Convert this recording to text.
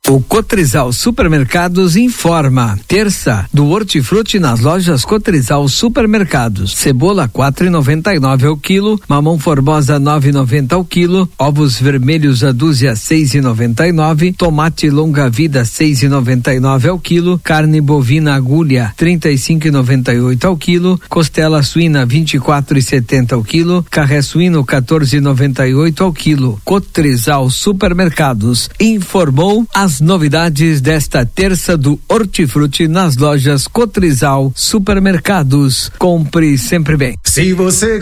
O Cotrizal Supermercados informa. Terça do Hortifruti nas lojas Cotrizal Supermercados. Cebola 4,99 ao quilo, mamão formosa 9,90 ao quilo, ovos vermelhos a dúzia 6,99, tomate longa vida 6,99 ao quilo, carne bovina agulha 35,98 ao quilo, costela suína 24,70 ao quilo, carré suíno 14,98 ao quilo. Cotrizal Supermercados informou as novidades desta terça do Hortifruti nas lojas Cotrizal Supermercados. Compre sempre bem. Se você